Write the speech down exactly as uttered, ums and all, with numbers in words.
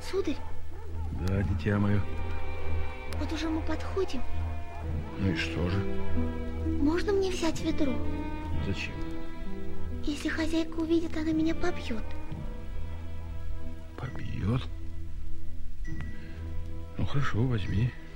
Сударь? Да, дитя мое. Вот уже мы подходим. Ну и что же? Можно мне взять ведро? Зачем? Если хозяйка увидит, она меня побьет. Побьет? Ну хорошо, возьми.